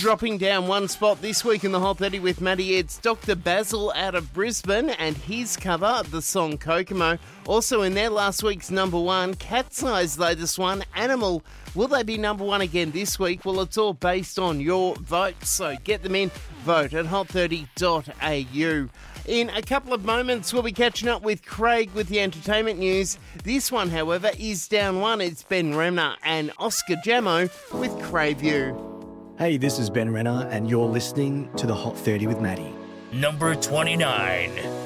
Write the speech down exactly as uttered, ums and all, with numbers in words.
Dropping down one spot this week in the Hot thirty with Matty, it's Doctor Basil out of Brisbane and his cover of the song Kokomo. Also in there last week's number one, Cat's Eye's latest one, Animal. Will they be number one again this week? Well, it's all based on your votes, so get them in. Vote at hot thirty dot a u. In a couple of moments, we'll be catching up with Craig with the entertainment news. This one, however, is down one. It's Ben Renner and Oscar Jammo with Crave You. Hey, this is Ben Renner, and you're listening to the Hot thirty with Maddie. Number twenty-nine.